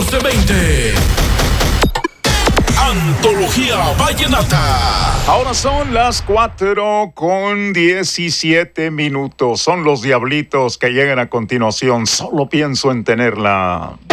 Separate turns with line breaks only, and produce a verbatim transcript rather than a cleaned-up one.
doce veinte. Antología Vallenata.
Ahora son las cuatro con diecisiete minutos. Son los Diablitos que llegan a continuación. Solo pienso en tenerla.